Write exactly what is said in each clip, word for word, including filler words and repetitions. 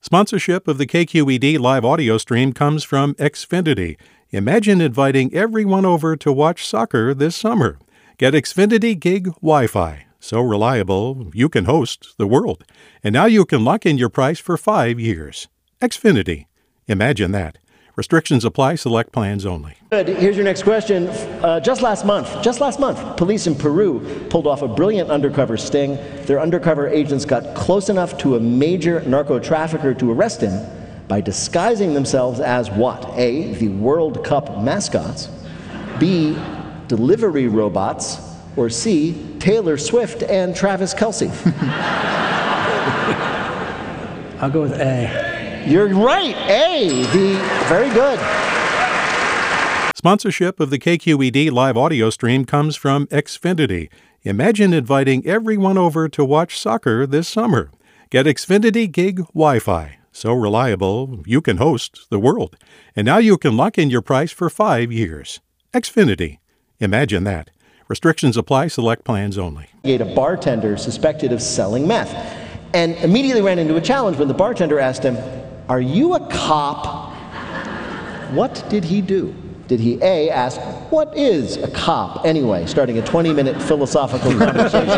Sponsorship of the K Q E D live audio stream comes from Xfinity. Imagine inviting everyone over to watch soccer this summer. Get Xfinity Gig Wi-Fi. So reliable, you can host the world. And now you can lock in your price for five years. Xfinity. Imagine that. Restrictions apply. Select plans only. Good. Here's your next question. Uh, just last month, just last month, police in Peru pulled off a brilliant undercover sting. Their undercover agents got close enough to a major narco trafficker to arrest him by disguising themselves as what? A, the World Cup mascots, B, delivery robots, or C, Taylor Swift and Travis Kelce. I'll go with A. You're right, A, the, very good. Sponsorship of the K Q E D live audio stream comes from Xfinity. Imagine inviting everyone over to watch soccer this summer. Get Xfinity Gig Wi-Fi. So reliable, you can host the world. And now you can lock in your price for five years. Xfinity. Imagine that. Restrictions apply. Select plans only. A bartender suspected of selling meth and immediately ran into a challenge when the bartender asked him, "Are you a cop?" What did he do? Did he A, ask, "What is a cop anyway?" starting a twenty-minute philosophical conversation.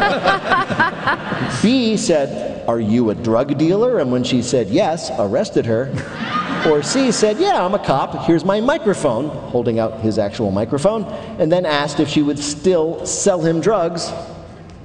B, said, "Are you a drug dealer?" and when she said yes, arrested her. Or C, said, "Yeah, I'm a cop. Here's my microphone," holding out his actual microphone, and then asked if she would still sell him drugs